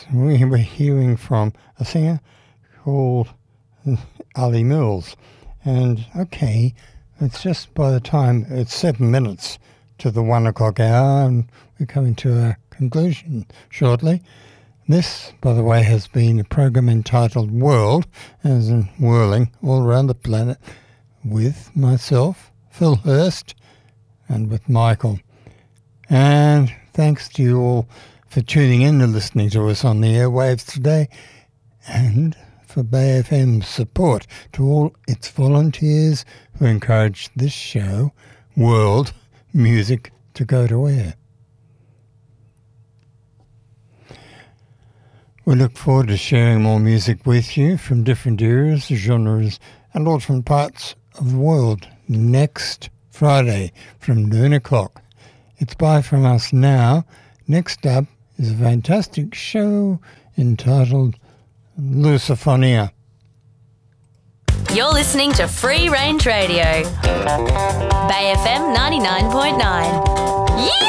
we were hearing from a singer called Ali Mills. And, okay, it's just by the time it's 7 minutes to the 1 o'clock hour, and we're coming to a conclusion shortly. This, by the way, has been a program entitled World, as in whirling all around the planet, with myself, Phil Hurst, and with Michael. And thanks to you all for tuning in and listening to us on the airwaves today, and for Bay FM's support to all its volunteers who encourage this show, World Music, to go to air. We look forward to sharing more music with you from different eras, genres, and all different parts of the world next Friday from noon o'clock. It's bye from us now. Next up is a fantastic show entitled Lusophonia. You're listening to Free Range Radio, Bay FM 99.9. Yeah!